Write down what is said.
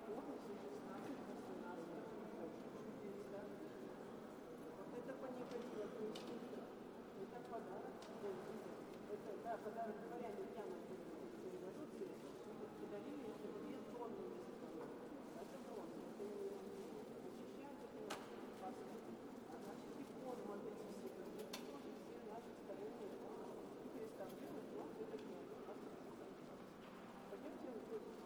области 16, 18, чудесно. Вот это паникодило, то есть это подарок. Это, да, подарок дворяне прямо передадут, подарили.